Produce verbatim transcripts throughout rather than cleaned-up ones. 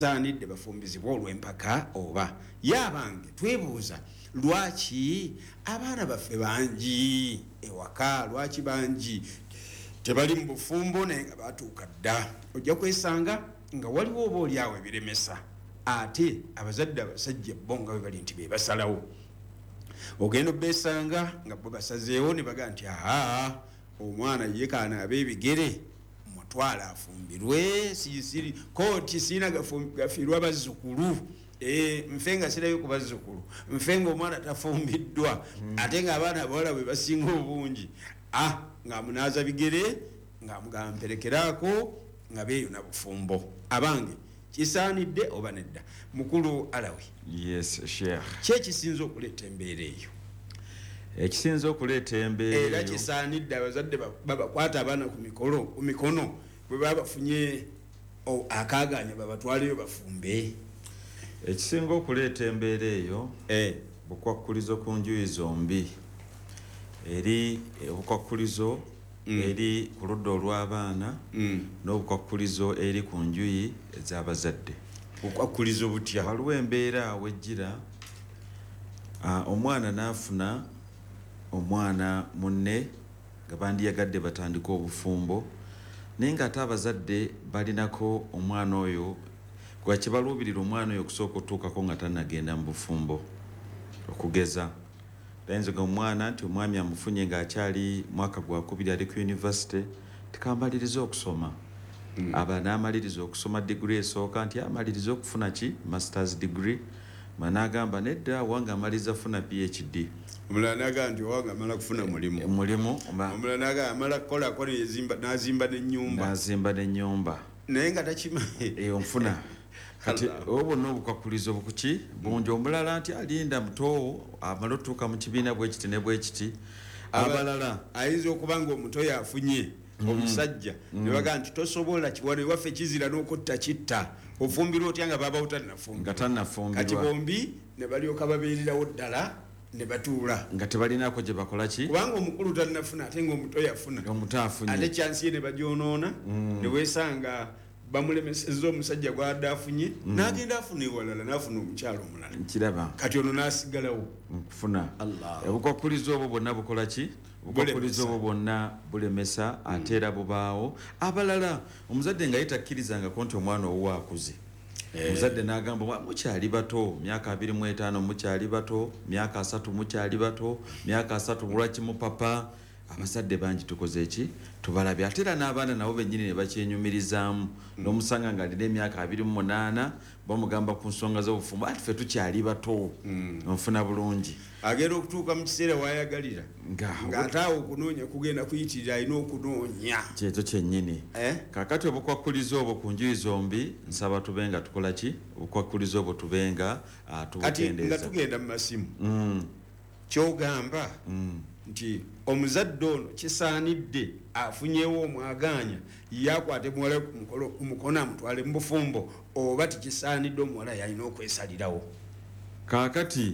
kisaanidde bafumbizibwa olw'empaka oba yabange twebuuza lwaki abaana baffe bangi ewaka lwaki bangi tebali mu bufumbo naye nga batuuka dda ojja kwesanga nga waliwo oba oli awo ebiremesa ate abazadde abasajja bo nga bwe bali nti be basalawo ogenda obeesanga nga bo basazeewo ne baga nti aa omwana ye kaana ab'ebigere mutwala afumbirwe sisiri kooti siina gafiirwa bazzukulu e nfe nga sirayo ku bazzukulu nfe nga omwana tafumbiddwa ate nga abaana abawala bwe basinga obungi ah ng'amunaaza bigere ng'amugamba mperekeraako nga beeyuna bufumbo abange kisaanidde oba nedda mukulu Alawi? Yes, Sheikh. Kye kisinza okuleeta embeera eyo? Ekisinza okuleeta embeera eyo era kisaanidde abazadde babakwata abaana ku mikolo ku mikono bwe baba bafunye akaaganya babatwaleyo bafumbe. Ekisinga okuleeta embeera eyo eh bukwakkulizo ku njuyi zombi. Eri obukwakkulizo mm. eri ku ludda olw'abaana mm. n'obukwakkulizo eri ku njuyi ez'abazadde. Bukwakkulizo butya? Waliwo embeera wejjira uh, omwana n'afuna omwana munne nga bandiyagadde batandika obufumbo naye nga ate abazadde balinako omwana oyo gwa kibaluubirira omwana oyo okusooka otuukako nga tannagenda mu bufumbo. Okugeza bayinza ga omwana nti omwami amufunye ng'akyali mwaka gwakubiri ali ku yunivasite tikambaliriza okusoma mm. aba n'amaliriza okusoma diguri esooka nti amaliriza okufuna ki masters degree managamba nedda wanga amaliza funa PhD omulala n'agamba nti wanga amala kufuna mulimu mulimu omulala n'agamba amala kukola kola yazimba n'azimba n'ennyumba n'azimba n'ennyumba naye nga takimanyi eyo nfuna kati obo n'obukwakkulizo bukuki bungi omulala nti alinda muto amala otuuka mu kibiina bwe kiti ne bwe kiti abalala ayinza okuba nga omuto yafunye omusajja ne baga nti tosobola kiwano ewaffe kizira n'okutta kitta ofumbirwa otya nga baba nga tannafumbirwa kati bombi ne balyoka babeererawo ddala ne batuula nga tebalinako gye bakola ki kubanga omukulu tannafuna ate ng'omuto yafuna omuto afunye ate kyansi ye ne bagyonoona ne weesanga bamulemesezza omusajja gw'adde afunye n'agenda afuna ewalala n'afuna omukyalo omulala nkiraba kati ono n'asigalawo nkufuna obukwakkulizo obwo bwonna bukola ki obukwakkulizo obwo bwonna bulemesa ate era bubaawo abalala omuzadde nga ye takkirizangako nti omwana owuwa akuze omuzadde n'agamba mukyali bato myaka abiri mu etaano mukyali bato myaka asatu mukyali bato myaka asatu lwaki mu papa abazadde bangi tukoze eki tubalabye ate era n'abaana nabo bennyini ne bakyenyumirizaamu n'omusanga nga alina emyaka abiri mu munaana bamugamba ku nsonga z'obufumbo ati ffe tukyali bato nfuna bulungi agenda okutuuka mu kiseera wayagalira ng'ate awo okunoonya kugenda kuyitirira alina okunoonya kyekyo kyennyini kaakati obukwakkulizo obwo ku njuyi zombi nsaba tube nga tukola ki obukwakkulizo obwo tube nga tubukendeeza nga tugenda mu masimu kyogamba nti omuzadde ono kisaanidde afunyewo omwaganya yakwate muwala ku mukono amutwale mu bufumbo oba tikisaanidde omuwala yalina okwesalirawo? Kaakati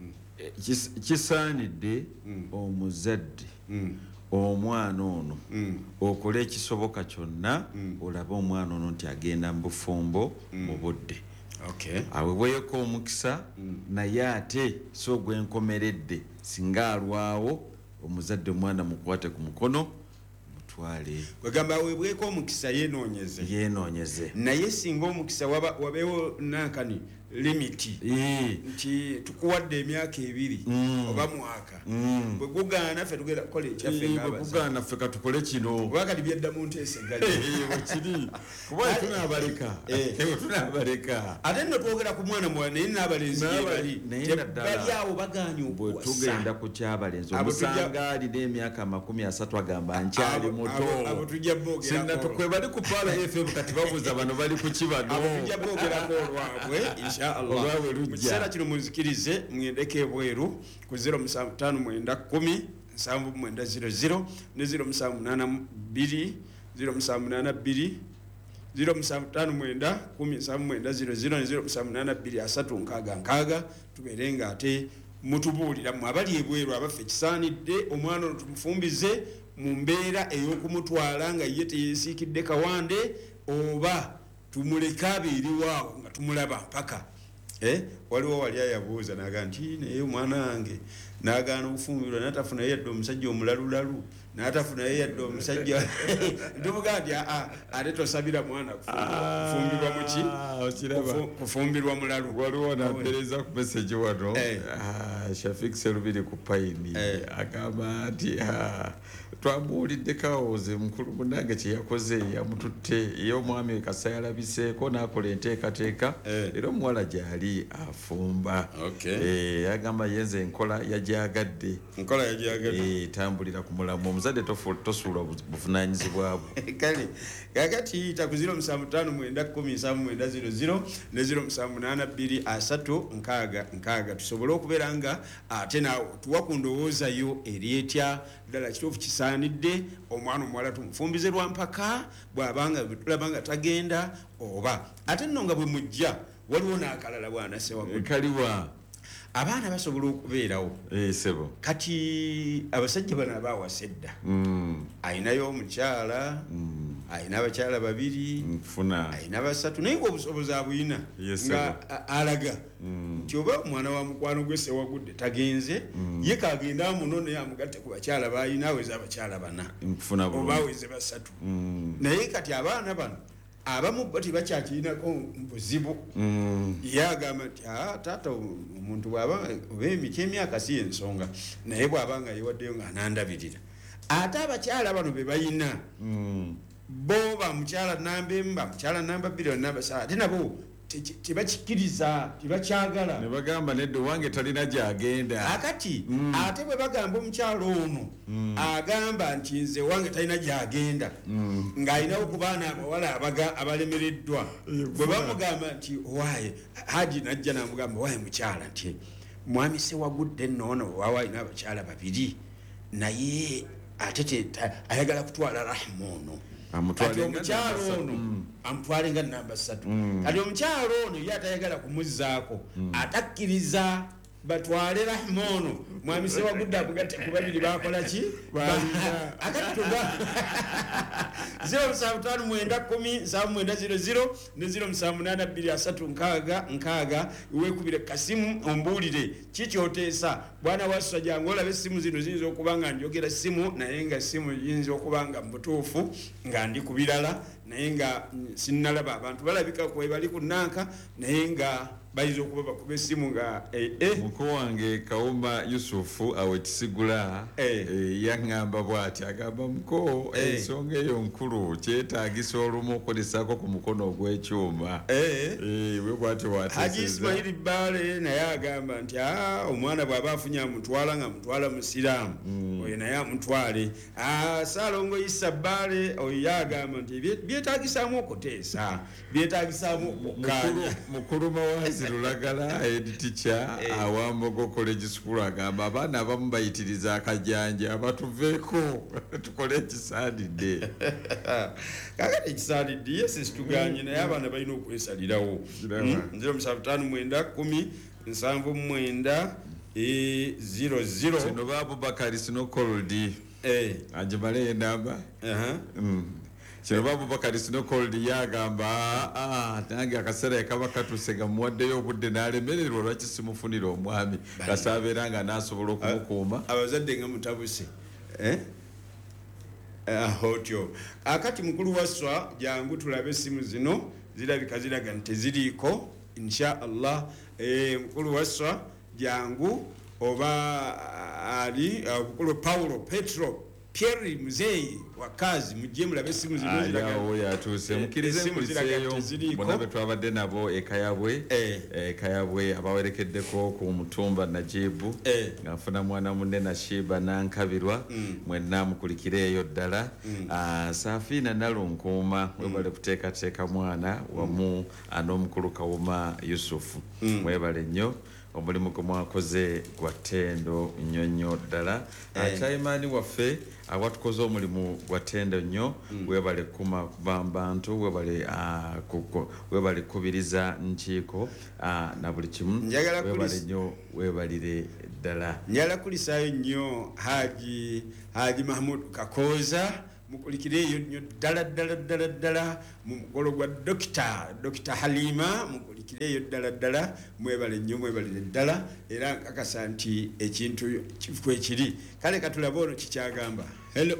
kisaanidde omuzadde omwana ono okola ekisoboka kyonna olabe omwana ono nti agenda mu bufumbo mu budde awebweyeko omukisa naye ate so gwenkomeredde singa alwawo omuzadde omwana mukwate ku mukono mutwale kwegamba awebweko omukisa yenoonyeze yenoonyeze naye singa omukisa wabeewo nankani limiti nti tukuwadde emyaka ebiri oba mwaka bwe gugaana ffe tugenda kukola ekyaffe ngagugaana ffe katukole kino oba kati byadda mu nteesa egakiri kuba tunaabaleka tunaabaleka ate nno twogera ku mwana muwala naye n'abalenzi gyebali tebali awo bagaanye okuwasa bwe tugenda ku kyabalenzi omusanga alina emyaka amakumi asatu agamba nkyali muto abo tujja boogerako kwe bali ku paala F M kati babuuza bano bali ku kibano abo tujja boogerako olwabwe mu kiseera kino munzikirize mwendeko ebweru ku zero musanvu ttaano mwenda kkumi nsanvu mwenda zero zero ne zero musanvu munaana bbiri zero musanvu munaana bbiri zero musanvu ttaano mwenda kkumi nsanvu mwenda zero zero ne zero musanvu munaana bbiri asatu nkaaga nkaaga tubeere nga ate mutubuulira mmwe abali ebweru abaffe kisaanidde omwana ono tumufumbize mu mbeera ey'okumutwala nga ye teyeesiikidde kawande oba tumuleka abeeriwaawo nga tumulaba mpaka eh waliwo wali ayabuuza naga nti naye omwana wange nagaana okufumbirwa natafunayo yadde omusajja omulalulalu natafunayo yadde omusajja ntuvuga nti ate tosabira mwana kufumbirwa muki kufumbirwa mulalu waliwo nampereza ku meseji wano Shafik Serubiri ku Paini agamba nti twamuwulidde kawooze mukulu munange kye yakoze yamututte ye omwami kasa yalabiseeko n'akola enteekateeka era omuwala gyali afumba yagamba yenze enkola yajagadde nkola yajagadde tambulira ku mulamu omuzadde tosuula buvunaanyizibwa bwe kale kakati ta ku zero musanvu ttaano mwenda kkumi nsanvu mwenda zero zero ne zero musanvu munaana bbiri asatu nkaaga nkaaga tusobole okubeera nga ate naawe tuwa ku ndowoozayo eryetya ddala kituufu kisaanidde omwana omuwala tumufumbize lwampaka bw'abanga tulaba nga tagenda oba ate nno nga bwe mujja waliwo n'akalala bwana sewagulu kaliwa abaana basobola okubeerawo sebo kati abasajja bano abaawasa edda ayinayo omukyala ayina abakyala babiri ayina basatu naye ngaobusobozi abuyina nga alaga nti oba omwana wa mukwano gwe sewagudde tagenze ye kagenda muno naye amugatte ku bakyala bayina aweze abakyala bana oba aweze basatu naye kati abaana bano abamu bo tebakyakirinako buzibu ye agamba nti taata omuntu bwaba oba emiki emyaka si ensonga naye bw'aba nga yewaddeyo nga anandabirira ate abakyala bano be bayina bo bamukyala namba emu bamukyala namba bbiri namba saba ate nabo tebakikkiriza tebakyagala ne bagamba nedda owange talina gyagenda akati ate bwe bagamba omukyalo ono agamba nti nze wange talina gyagenda ng'alinawo ku baana abawala abalemereddwa bwe bamugamba nti owaye haji najja namugamba owaye mukyala nti mwami sewagudde nnoono waawe alina abakyala babiri naye ate ayagala kutwala rahma ono kati omukyalo ono amutwale nga namba ssatu kati omukyalo ono ye atayagala kumuzzaako atakkiriza batwale rahma ono mwami sewagudde amugatte ku babiri bakola ki akati tuga zero musanvu ttaano mwenda kkumi nsanvu mwenda zero zero ne zero musanvu munaana bbiri asatu nkaaga nkaaga weekubire kasimu ombuulire kikyoteesa bwana waswa jangu olaba essimu zino ziyinza okuba nga njogera ssimu naye nga essimu yinza okuba nga mubutuufu nga ndi ku birala naye nga sinnalaba abantu balabika kwe bali ku nanka naye nga bayinza okuba bakuba essimu nga muko wange Kawuma Yusufu awe kisigula yaŋŋamba bw'ati agamba muko ensonga eyo nkulu kyetaagisa olumu okukolesaako ku mukono ogw'ekyuma we bw'ati wateeseza Haji Ismail Bale naye agamba nti omwana bw'aba afunye amutwala nga mutwala musiraamu oyo naye amutwale Saalongo Issa Bale oyo yagamba nti byetaagisaamu okuteesa byetaagisaamu okukkaanya mukulu mawazi Lulagala head teacher awambogo college school agamba abaana abamu bayitiriza akajanja abatuveeko tukole ekisaanidde kakati ekisaanidde yesi situganye naye abaana balina okwesalirawo zero musanvu ttaano mwenda kkumi nsanvu mwenda zero zero kino Babubakari sino koldi ajimale enamba kino Babubakari sino koldi yagamba nange akaseera kaba katusega muwaddeyo obudde n'alemererwa lwaki simufunira omwami kasabeera nga n'asobola okumukuuma abazadde nga mutabuse otyo akati mukulu waswa jangu tulabe essimu zino zirabika ziraga nti teziriiko insha allah mukulu waswa jangu oba ali mukulu Paulo Petro Pierre Muzeyi wakazi mujje mulabe essimu zino ziraga awo yatuuse mukirize muliseeyo bonabe twabadde nabo ekayabwe ekayabwe abawerekeddeko ku mutumba Najibu ngafuna mwana munne Nashiba nankabirwa mwenna mukulikireeyo ddala Safina Nalunkuuma webale kuteekateeka mwana wamu n'omukulu Kawuma Yusufu webale nnyo omulimu gwe mwakoze gwa ttendo nnyo nnyo ddala chairman waffe awatukoze omulimu gwa ttendo nnyo webale kuma bantu webale webale kubiriza nkiiko na buli kimu webale nnyo webalire ddala njala kulisaayo nnyo Haji Haji Mahmud Kakoza mukulikireyo nnyo ddala ddala ddala ddala mu mukolo gwa dokita dokita Halima mukulikireyo ddala ddala mwebale nnyo mwebalire ddala era nkakasa nti ekintu kifu ekiri kale katulaba ono kikyagamba hello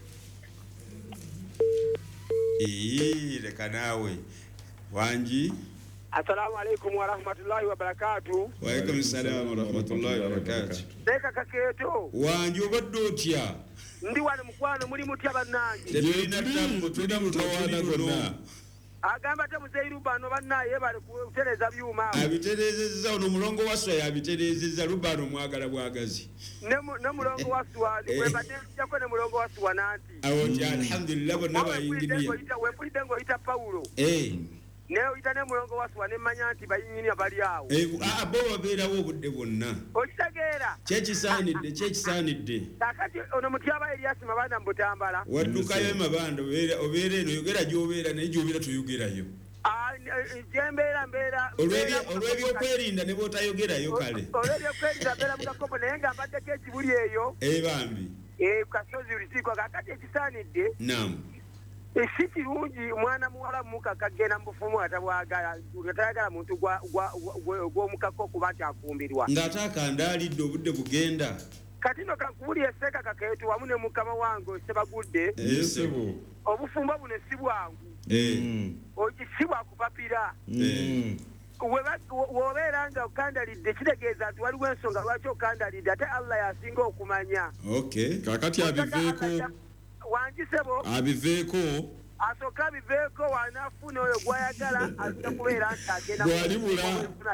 ee leka naawe wangi Assalamu alaikum wa rahmatullahi wa barakatuh. Wa alaikum assalam wa rahmatullahi wa barakatuh. Deka kaketo. Wangi obadde otya? Ndi wale mukwano muri mutya bannange. Tebirina tambo tulina mutawaana gonna. Agamba te muzeiru bano bannaye bali kutereza byuma. Abiterezeza ono mulongo waswa yabiterezeza lubano mwagala bwagazi. Ne ne mulongo waswa kwe badde jako ne mulongo waswa nanti. Awoti alhamdulillah bonna bayingiriye. Wepulide ngo ita Paulo. Eh. Neo itane mulongo waswa ne manya nti bayinyini abali awo. Eh a bo babeerawo obudde bwonna. Okitegeera. Kyekisaanidde kyekisaanidde. Kakati ono mutyaba Elias mabanda mbutambala. Waddukayo mabanda obeera obeera eno yogera gy'obeera naye gy'obeera toyogerayo. Ah jembeera mbeera. Olwebyo olwebyokwerinda ne bw'otayogerayo kale. Olwebyokwerinda mbeera mu kakopo naye nga mbaddeko ekibuli eyo. Eh bambi. Eh kasozi ulisikwa kakati ekisaanidde. Naam. Ekiti lungi mwana muwala muka kagenda mbufumu atabwagala atayagala muntu gwa gwa mukako kuba kyafumbirwa ng'ataaka ndaalidde obudde bugenda katino kakuli eseka kaketu wamu ne mukama wange sebagudde yesebo obufumbo buno si bwangu eh okisibwa kupapira eh wobeera nga okandalidde kitegeeza nti waliwo ensonga lwaki okandalidde ate Allah yasinga okumanya okay kakati abiveeko wanjisebo abiveeko asoka biveeko wanafuna oyo gwayagala azira kubeera nti agenda bwalibula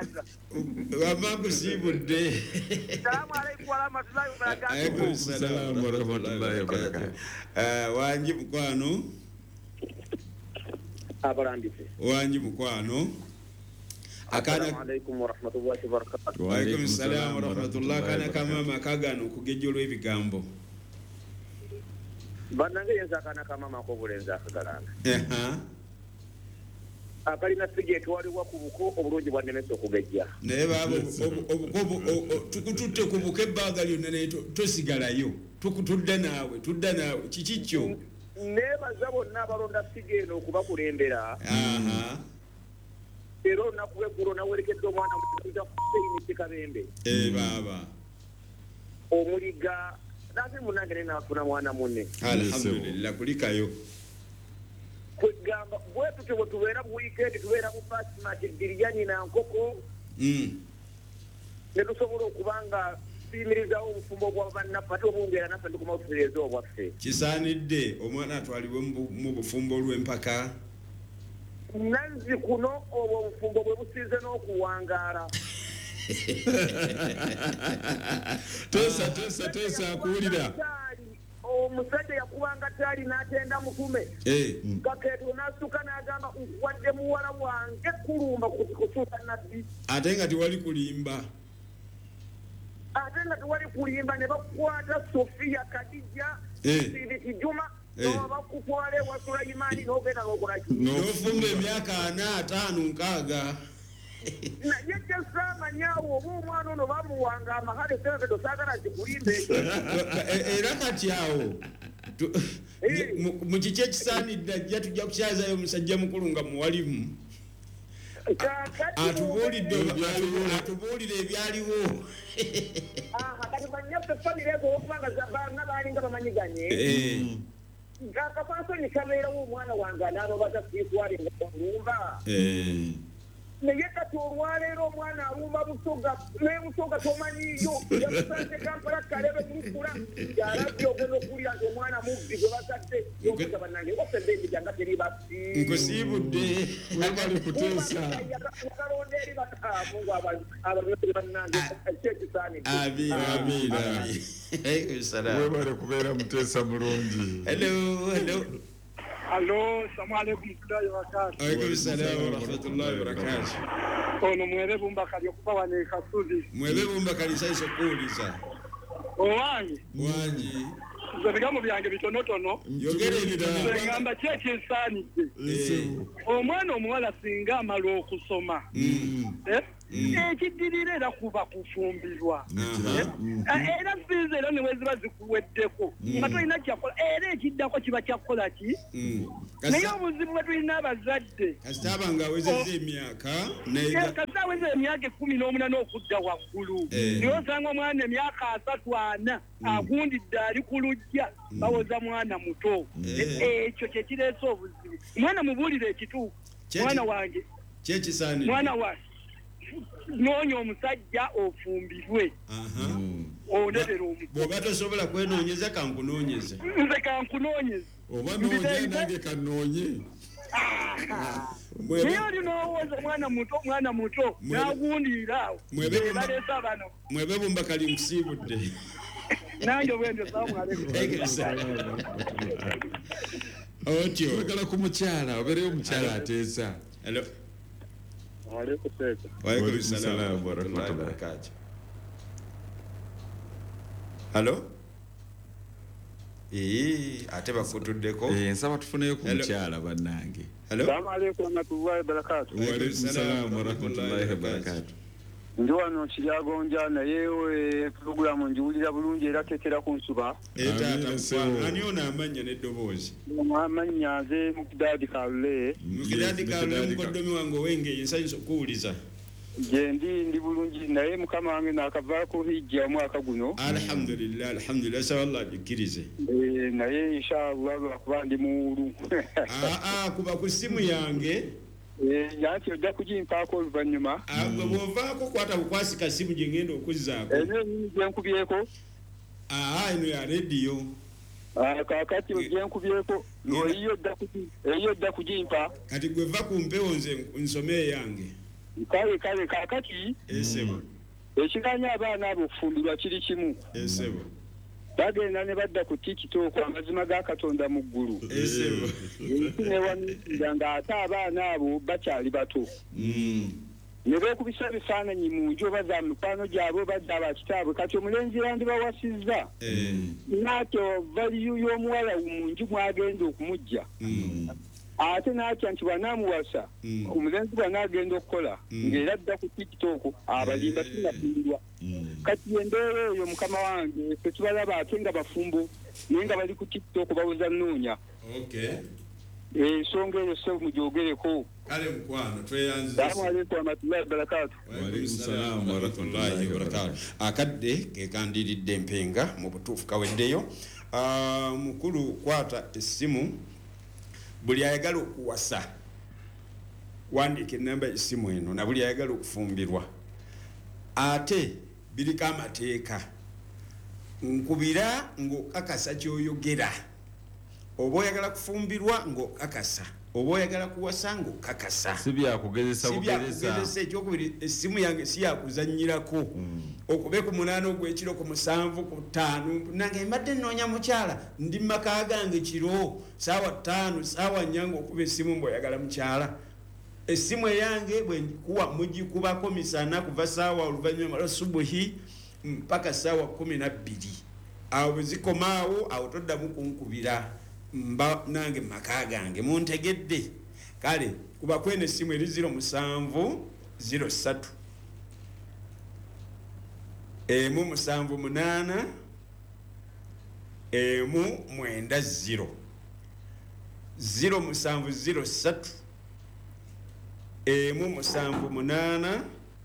wamakusibudde salamu alaikum warahmatullahi wabarakatuh salamu warahmatullahi wabarakatuh wanji mukwano abalambise wanji mukwano Assalamu alaikum warahmatullahi wabarakatuh wa alaikum salam warahmatullahi kana kama makagano kugejjolwa ebigambo Banange yenza kana kama mako bulenza akagalanga. Eha. Akalina sije twali wakubuko obulungi bwannemeso okugejja. Naye babo obuko tukututte kubuke baga lyonna naye tosigalayo. Tukutudde naawe, tudda naawe kikikyo. Nebaza bonna abalonda sije eno okubakulembera. Aha. Ero nakuwe kulo nawerekedde omwana mutuja kuseini kikabembe. Eh baba. Omuliga Nasi munangere na afuna mwana munne. Alhamdulillah kulikayo. Kwegamba bwetu kyo tubeera mu weekend tubeera mu Fatima kidiriyani na nkoko. Mm. Ne tusobola okubanga simiriza obufumbo bwa banna pati obungera nafe ndikuma otuterezo obwaffe. Kisaanidde omwana atwalibwe mu bufumbo lw'empaka. Nanzi kuno obwo obufumbo bwe busize n'okuwangaala. Tesa tesa tesa kuwulira omusajja yakubanga tali n'atenda mutume eh kaketo nasuka n'agamba wadde muwala wange kulumba kusuuta nabbi ate nga tewali kulimba ate nga tewali kulimba ne bakwata Sofia Kadija Sidi Kijuma n'obakutwale wa Sulaimani n'ogenda n'okolaki n'ofumba emyaka ana ataano nkaaga na yeke sama nyawo omwana ono bamuwanga amahale sebe dosagala kikulimbe era kati awo mu kiki ekisaanidde ajja tujja kukyazayo omusajja mukulu nga muwalimu atubuulidde atubuulire ebyaliwo kati banyaffe famire ezo okubanga zabanga baalinga bamanyiganye akafansoni kabeerawo omwana wange anaanobaza siitwalinga olumba naye kati olwaleero omwana alumba busoga naye busoga tomanyiyo yamusanze kampala kalebe tulukula yalabye ogenda okulira nti omwana mubbi gwe bazadde yokuza bannange wasembe emijanga teri basi nkusiibudde webali kuteesa yakalonda eri mungu abanyoozi bannange ekyekisaanidde webale kubeera muteesa mulungi hello hello Allo, assalamu alaikum warahmatullahi wabarakatuh. Alaikum salam warahmatullahi wabarakatuh. Ono mwebe bumba kali okuba wane kasuzi. Mwebe bumba kali saiso kuuliza. Owangi. Wangi. Nze bigambo byange bitonotono. Yogere ebirala. Ngamba kyeki ensaanidde. Omwana omuwala singa amala okusoma. Eh? ekidirira era kuba kufumbirwa era fiizi era ne weziba zikuweddeko nga tolina kyakola era ekiddako kiba kyakola ki naye obuzibu bwe tulina abazadde kasita aba ng'awezezza emyaka kasita awezezza emyaka ekkumi n'omunana okudda waggulu niye osanga omwana emyaka asatu ana agundidde ali ku lujja bawoza mwana muto ekyo kyekireese obuzibu mwana mubuulire ekituufu mwana wange kyekisaanidde mwana wange noonya omusajja ofumbirwe onebera omu bw'oba tosobola kwenoonyeza kankunoonyeze nze kankunoonyeze oba noonya nange kanoonye naye oli n'owooza omwana muto omwana muto n'agundira awo baleesa bano mwebe bumba kali nkusiibudde nange obwendyo otyo oyagala ku mukyala obeereyo omukyala ateesa Waalaikum salaam wa rahmatullahi wa barakatuh. Hello? Eh, ate bakutuddeko. Eh, nsaba tufuneyo ku mukyala bannange. Hello? Assalamu alaikum wa rahmatullahi wa barakatuh. Wa alaikum salaam wa rahmatullahi wa barakatuh. Ndi wano Kiryagonja naye programu njiwulira bulungi era tekera ku nsuba. Etaata ani ona amanya n'eddoboozi? Amanya nze Mukidadi Kalule. Mukidadi Kalule mukoddomi wange owenge ensanyusa okuwuliza. Je ndi ndi bulungi naye mukama wange nakavaako hijja omwaka guno. Alhamdulillah, alhamdulillah sawa Allah jikirize. Eh naye inshallah lwakuba ndi muwulu. Ah ah kuba ku simu yange. Eh yati ojja kugimpaako oluvannyuma. Agwe bw'ovaako kwata kukwasika simu gye ngenda okuzzaako. Eno gye nkubyeko. Ah eno ya rediyo. Ah kaakati gye nkubyeko. Oyiyo dda kugi eyo dda kugimpa. Kati gwe va ku mpewo nze nsome yange. Kale kale kaakati. Esebo. Ekiganya abaana abo okufumbirwa kiri kimu. Esebo. Bagenda ne badda ku TikTok amazima ga Katonda mu ggulu. Esebo. Newanira nga ate abaana abo bakyali bato. Ne beekubisa ebifaananyi mu nju oba za mikwano gyabwe badda abakitaabwe kati omulenzi yandibawasizza. N'atyo valiyu y'omuwala mu nju mwagenda okumujja. Ate n'atya nti bwanaamuwasa omulenzi bw'anaagenda okukola ng'era adda ku TikTok abalimba sinnafumbirwa. Kati embeera eyo mukama wange ffe tubalaba ate nga bafumbo naye nga bali ku TikTok bawoza nnoonya. Ensonga eyo se mugyogereko. Kale mukwano tweyanziza. Salaamu alaikum wa rahmatullahi wa barakatuh. Wa alaikum salaam wa rahmatullahi wa barakatuh. Akadde ke kandiridde empenga mu butuufu kaweddeyo. Ah mukulu kwata essimu buli ayagala okuwasa wandiika ennamba y'essimu eno na buli ayagala okufumbirwa ate biriko amateeka nkubira ng'okakasa ky'oyogera oba oyagala kufumbirwa ng'okakasa oba oyagala kuwasa ng'okakasa si byakugezesa bugereza ekyokubiri essimu yange si yakuzannyirako okube ku munaana ogw'ekiro ku musanvu ku ttaano nange mbadde nnoonya mukyala ndi maka gange kiro saawa ttaano saawa nnya ng'okuba essimu mbw'oyagala mukyala essimu eyange bwe ndikuwa mugikubako misana kuva saawa oluvannyuma lwa subuhi mpaka saawa kumi na bbiri awo bwe zikomaawo awo toddamu kunkubira mba nange maka gange muntegedde kale kuba kwene essimu eri ziro musanvu ziro ssatu emu musanvu munaana emu mwenda ziro ziro musanvu ziro ssatu emu musanvu munaana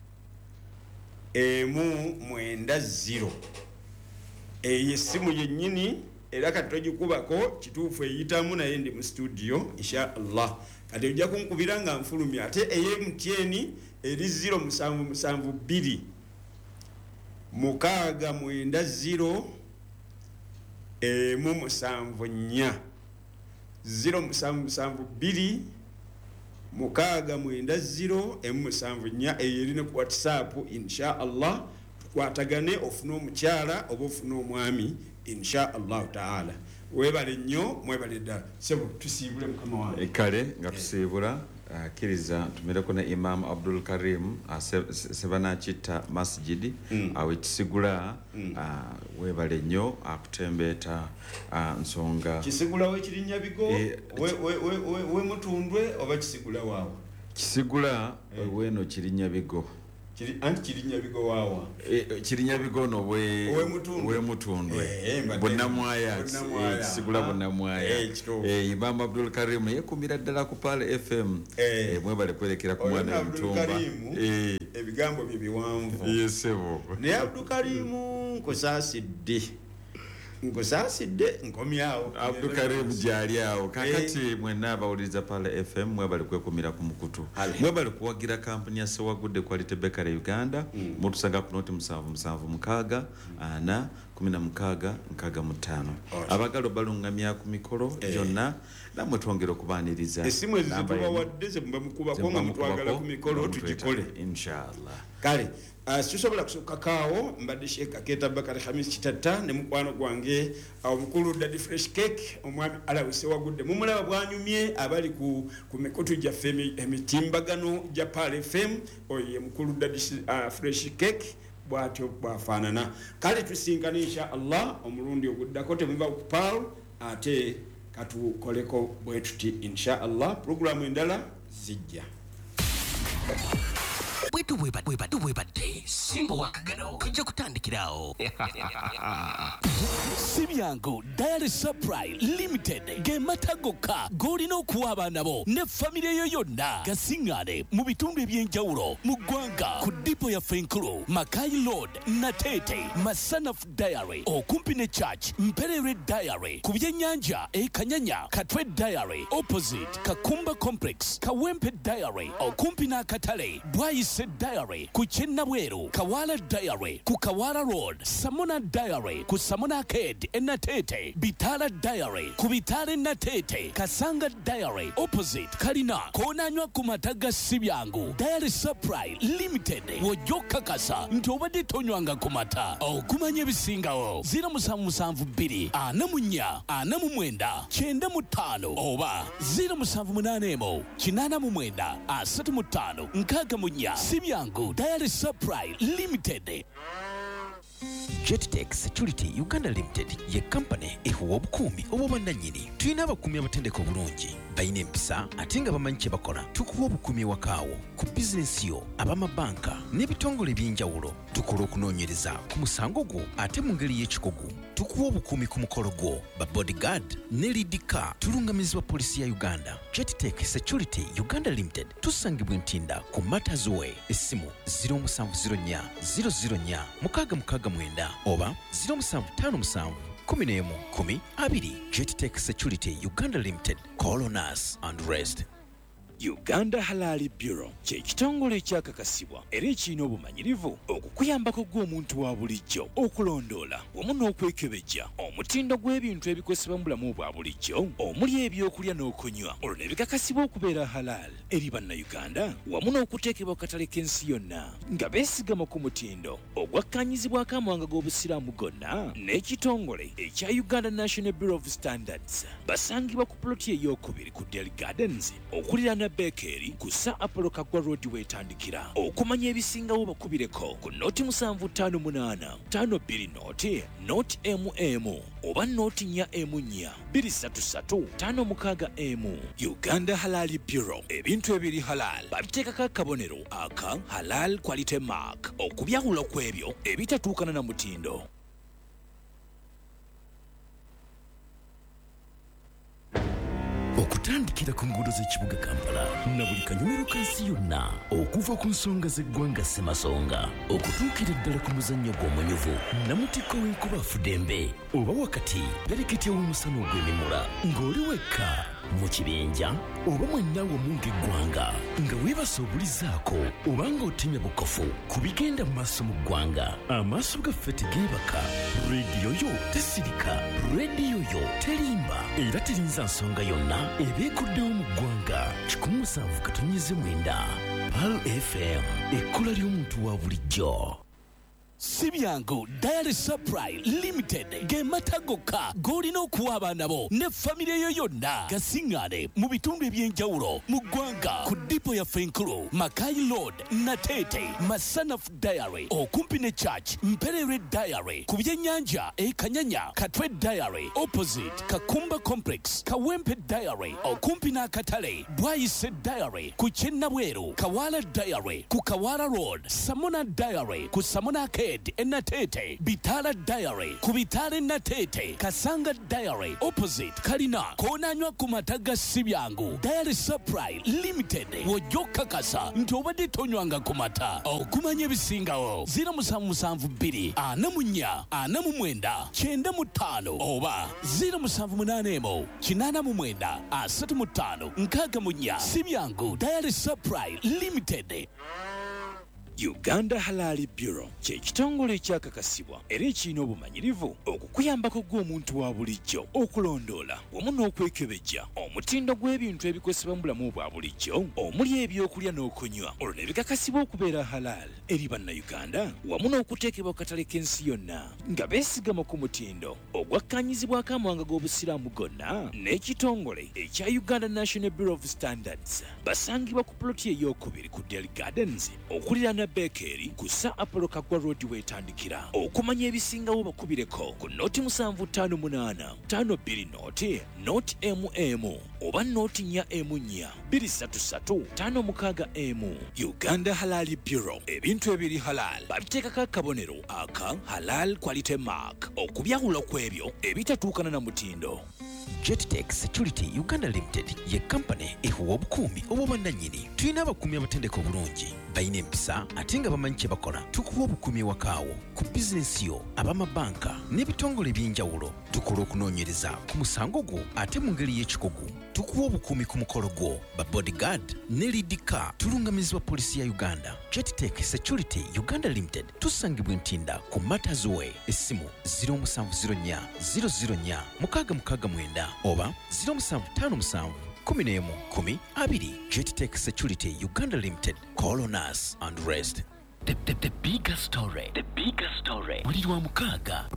emu mwenda ziro eyo essimu yennyini era kati togikubako kituufu eyitamu naye ndi mu studio insha Allah kati ojja kunkubira nga nfulumya ate eye M T N eri ziro musanvu musanvu bbiri mukaaga mwenda ziro emu musanvu nnya ziro musanvu musanvu bbiri mukaaga mwenda ziro emu musanvu nnya eyo eri ne ku WhatsApp insha Allah tukwatagane ofune omukyala oba ofune omwami insha Allah taala webale nnyo mwebale ddala sebo tusiibule mukama wange kale nga tusiibula akkiriza tumireko ne Imam Abdul Karim Sebanakitta Masjid awo ekisigula webale nnyo akutembeeta nsonga kisigula w'ekirinnya bigo we mutundwe oba kisigula waawo kisigula weno kirinnya bigo kiri anti kirinya bigowawa e, kirinya bigono bwe we mutundwe eh bonamwaya sigula bonamwaya eh eh Imam Abdul Karim yekumira ddala ku Pale F M eh mwebale kwelekera ku mwana mtumba eh ebigambo bibiwanvu yesebo ne Abdul Karim nkosasidde nkosasidde nkomyawo Abdul Karim jali awo kakati hey. Mwena abawuliza Pale F M mwebale kwekumira ku mukutu mwebale kuwagira kampani ya Sewagudde Quality Bakery Uganda mm. mutusanga ku noti musanvu musanvu mukaga ana kumi na mukaga nkaga mutano abagalo balungamya ku mikolo yonna namwe twongera okubaniriza esimu ezituba wadde ze mba mukuba ko mutwagala ku mikolo tujikole inshallah kale Uh, tusobola kusuka kawo mbadde Sheikh Aketa Bakari Khamis Kitata ne mukwano gwange omukulu Daddy Fresh Cake omwami Alawi Sewagudde mumulaba bwanyumye abali ku ku mikutu ja femi emitimbagano ja Pale F M oye mukulu Daddy uh, Fresh Cake bwatyo bwafanana kale tusinganisha Allah omulundi oguddako temuva ku Pale ate katukoleko bwetuti insha Allah programu endala zijja Wetu weba weba weba day simbo wakagano kujja kutandikirawo Sibyango Diary Supply Limited gematagoka golino kuwa abana bo ne family yo yonna gasingane mu bitundu ebyenjawulo mu ggwanga ku dipo ya Fenkulu Makai Road Natete Masanaf Diary okumpi ne church Mperere Diary ku byennyanja e Kanyanya Katwe Diary opposite Kakumba Complex Kawempe Diary okumpi na Katale Bwayise Diary ku Chenabweru Kawala Diary ku Kawala Road Samona Diary ku Samona Arcade Enatete Bitala Diary ku Bitale Natete Kasanga Diary opposite Kalina konanywa ku mataga Sibyangu Diary Supply Limited wojoka kasa nti obadde tonywanga ku mata okumanya ebisingawo zero musanvu musanvu bbiri ana mu nnya ana mu mwenda kyenda mu ttaano oba zero musanvu munaana emu kinaana mu mwenda asatu mu ttaano nkaaga mu nnya Sibyangu Diary Supply Limited. Jettech Security Uganda Limited ye company ehuwa obukuumi obw'obwannannyini. Tulina abakuumi abatendeka obulungi balina empisa ate nga bamanyi kye bakola. Tukuwa obukuumi ewakaawo ku bizinensi yo ab'amabanka n'ebitongole eby'enjawulo. Tukola okunoonyereza ku musango gwo ate mu ngeri y'ekikugu. Tukuwa obukuumi ku mukolo gwo ba bodyguard ne lead car tulungamizibwa polisi ya Uganda. Jettech Security Uganda Limited tusangibwa Ntinda ku Matters Way essimu zero musanvu zero nnya zero zero nnya mukaaga mukaaga mwenda oba zero musanvu ttaano musanvu kumi n'emu kumi abiri. Jettech Security Uganda Limited. Call on us and rest. Uganda Halal Bureau kye kitongole ekyakakasibwa era ekirina obumanyirivu okukuyambako gw'omuntu wa bulijjo okulondoola wamu n'okwekebejja omutindo gw'ebintu ebikozesebwa mu bulamu bwa bulijjo omuli ebyokulya n'okunywa olwo ne bikakasibwa okubeera halal eri bannayuganda wamu n'okuteekebwa ku katale k'ensi yonna nga beesigama ku mutindo ogwakkaanyizibwako amawanga g'obusiraamu gonna n'ekitongole ekya Uganda National Bureau of Standards. Basangibwa ku ploti ey'okubiri ku Dairy Gardens okuliraana Bakery kusa Apollo Kagwa Road wetandikira. Okumanya ebisingawo bakubireko ku noti musanvu ttaano munaana ttaano bbiri noti noti M M oba noti nnya M nnya bbiri ssatu ssatu ttaano mukaaga M. Uganda Halal Bureau ebintu ebiri halal babiteekako akabonero aka Halal Quality Mark okubyawula kw'ebyo ebitatuukana na mutindo. Okutandikira ku nguudo z'ekibuga Kampala na buli kanyomero kansi yonna okuva ku nsonga z'eggwanga Ssemasonga okutuukira ddala ku muzannyo gw'omunyuvu namutikko w'enkuba Fudembe oba wakati pereketi ew'omusana ogw'emimula ng'oli wekka mu kibinja oba mwennawo munga eggwanga nga weebasa obulizaako oba ng'otemya bukofu ku bigenda mu maaso mu ggwanga. Amaaso gaffe tegeebaka, rediyo yo tesirika, rediyo yo terimba era terinza nsonga yonna ebeekuddewo mu ggwanga. kikumi musanvu katono mwenda. P A L F M, ekkola ly'omuntu wa bulijjo. Uganda Halal Bureau, kye kitongole ekyakakasibwa era ekirina obumanyirivu okukuyambako gw'omuntu wa bulijjo okulondoola wamu n'okwekebejja omutindo gw'ebintu ebikozesebwa mu bulamu bwa bulijjo omuli ebyokulya n'okunywa nga weebasa obulizaako oba ng'otemya bukofu ku bigenda mu maaso mu ggwanga. Amaaso gaffe tegeebaka, rediyo yo terimba era terinza nsonga yonna ebeekuddewo mu ggwanga. kikumi musanvu katono mwenda. Sibyangu Diary Supply Limited ge matagoka golina okuwa abaana bo ne famire yo yonna gasingane mu bitundu ebyenjawulo mu ggwanga ku dipo ya Fenkulu Makai Road Natete Masanaf Diary okumpi ne Church Mperere Diary ku byennyanja e Kanyanya Katwe Diary opposite Kakumba Complex Kawempe Diary okumpi n'akatale Bwayise Diary ku Kyennabweru Kawala Diary ku Kawala Road Samona Diary ku Samona Enatete Bitala Diary Kubitale Natete Kasanga Diary opposite Kalina konanywa kumataga Sibyangu Diary Supply Limited wojoka kasa nti obadde tonywanga kumata okumanya ebisingawo zero musanvu musanvu bbiri ana mu nnya ana mu mwenda kyenda mu ttaano oba zero musanvu munaana emu kinaana mu mwenda asatu mu ttaano nkaaga mu nnya Sibyangu Diary Supply Limited. Uganda Halal Bureau kye kitongole ekyakakasibwa era ekirina obumanyirivu okukuyambako gw'omuntu wa bulijjo okulondoola wamu n'okwekebejja omutindo gw'ebintu ebikozesebwa mu bulamu bwa bulijjo omuli ebyokulya n'okunywa olwo ne bikakasibwa okubeera halal eri bannayuganda wamu n'okuteekebwa ku katale k'ensi yonna nga beesigama ku mutindo ogwakkaanyizibwako amawanga g'obusiraamu gonna n'ekitongole ekya Uganda National Bureau of Standards basangibwa ku ploti ey'okubiri ku Delhi Gardens okuliraana Bekeri kusa Apollo Kagwa Road wetandikira okumanya ebisingawo bakubireko ku noti musanvu ttaano munaana ttaano bbiri noti noti M M oba noti nnya M nnya bbiri ssatu ssatu ttaano mukaaga M. Uganda Halal Bureau ebintu ebiri halal babiteekako akabonero aka halal quality mark okubyawula kw'ebyo ebitatuukana na mutindo. Jettech Security Uganda Limited ye company ehuwa obukuumi obw'obwannannyini. Tulina abakuumi abatendeka obulungi balina empisa ate nga bamanyi kye bakola. Tukuwa obukuumi ewakaawo ku bizinensi yo ab'amabanka n'ebitongole eby'enjawulo. Tukola okunoonyereza ku musango gwo ate mu ngeri y'ekikugu. Tukuwa obukuumi ku mukolo gwo ba bodyguard ne lead car. Tulungamizibwa poliisi ya Uganda. Jettech Security Uganda Limited tusangibwa Ntinda ku Matters Way. Essimu zero musanvu zero nnya zero zero nnya mukaaga mukaaga mwenda oba zero musanvu ttaano musanvu kumi n'emu kumi abiri. Jettech Security Uganda Limited. Call on us and rest. The, the, the bigger story. The bigger story. Muliri wa mukaaga.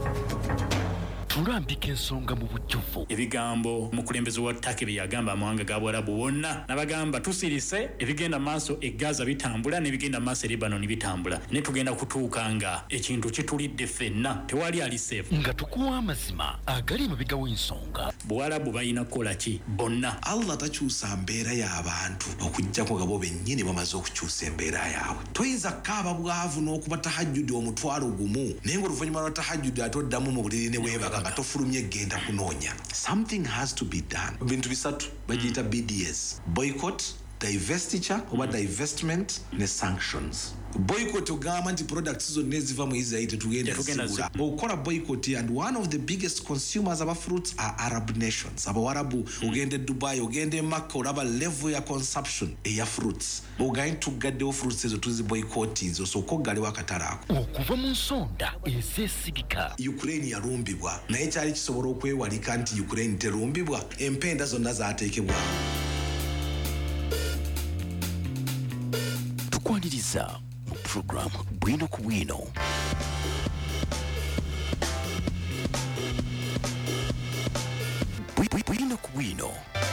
Tulambika ensonga mu bujjuvu. Ebigambo mukulembeze wa Turkey byagamba amawanga ga Bwarabu wonna nabagamba tusirise ebigenda maaso e Gaza bitambula n'ebigenda maaso e Lebanon bitambula ne tugenda kutuukanga ekintu kitulidde ffenna tewali ali safe nga tukuwa amazima agali mu bigawo ensonga. Bwarabu bayina kukola ki bonna. Allah takyusa mbeera y'abantu okujjako nga bo bennyini bamaze okukyusa embeera yaabwe. Toyinza kaaba bwavu n'okuba tahajjudi omutwalo gumu naye ng'oluvannyuma lwa tahajjudi ate oddamu mu buliri ne weebaga nga tofulumye genda kunoonya. Something has to be done. Bintu bisatu bagiyita B D S: boycott, divestiture oba divestment ne sanctions. Boycott ogamba nti products zonna eziva mu Israel tetugenda zigula. Okola boycott and one of the biggest consumers of fruits are Arab nations. Abawarabu ogende Dubai ogende Makkah olaba level ya consumption eya fruits. Ogain tugaddewo fruits ezo tuzi boycotting zo soko galiwa katarako. Okuva mu nsonda ezeesigika. Ukraine yalumbibwa naye kyali kisobola okwewalika nti Ukraine terumbibwa. Empenda zonna zaateekebwa. Tukwaniriza program Bwino ku Bwino. Bwino ku Bwino.